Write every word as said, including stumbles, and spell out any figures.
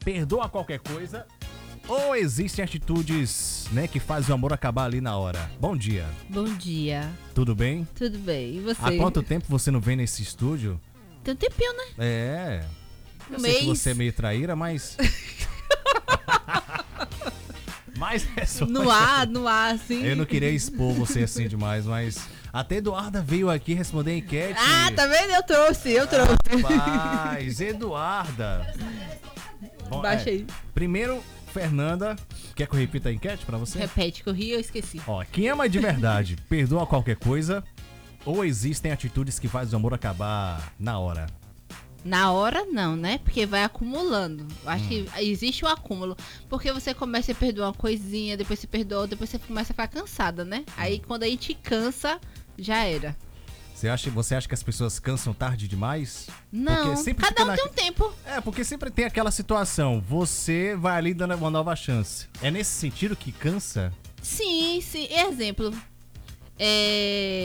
perdoa qualquer coisa ou existem atitudes, né, que fazem o amor acabar ali na hora? Bom dia. Bom dia. Tudo bem? Tudo bem. E você? Há quanto tempo você não vem nesse estúdio? Tem um tempinho, né? É. Eu Um sei que mês. você é meio traíra, mas... mas é só... No ar, no ar, assim. Eu não queria expor você assim demais, mas... Até Eduarda veio aqui responder a enquete. Ah, tá vendo? Eu trouxe, eu trouxe. Rapaz, Eduarda. Bom, Baixa é, aí. Primeiro, Fernanda, quer que eu repita a enquete pra você? Repete, que eu ri e eu esqueci. Ó, quem ama de verdade, perdoa qualquer coisa ou existem atitudes que fazem o amor acabar na hora? Na hora não, né? Porque vai acumulando. Eu acho Hum. que existe o acúmulo. Porque você começa a perdoar uma coisinha, depois você perdoa, depois você começa a ficar cansada, né? Aí quando a gente cansa, já era. Você acha, você acha que as pessoas cansam tarde demais? Não, Porque sempre cada fica um na- tem um tempo. É, porque sempre tem aquela situação, você vai ali dando uma nova chance. É nesse sentido que cansa? Sim, sim. Exemplo. É...